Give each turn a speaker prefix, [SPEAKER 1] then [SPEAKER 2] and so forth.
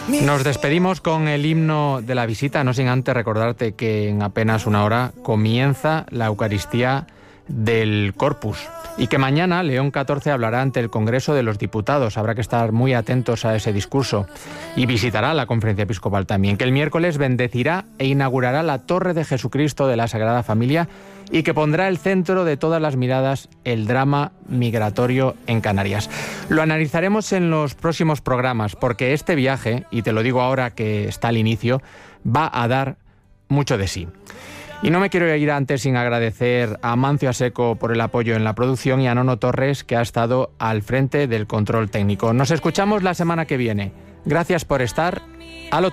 [SPEAKER 1] Nos despedimos con el himno de la visita, no sin antes recordarte que en apenas una hora comienza la Eucaristía del Corpus y que mañana León XIV hablará ante el Congreso de los Diputados. Habrá que estar muy atentos a ese discurso y visitará la Conferencia Episcopal también, que el miércoles bendecirá e inaugurará la Torre de Jesucristo de la Sagrada Familia y que pondrá el centro de todas las miradas el drama migratorio en Canarias. Lo analizaremos en los próximos programas porque este viaje, y te lo digo ahora que está al inicio, va a dar mucho de sí. Y no me quiero ir antes sin agradecer a Amancio Aseco por el apoyo en la producción y a Nono Torres, que ha estado al frente del control técnico. Nos escuchamos la semana que viene. Gracias por estar al otro lado.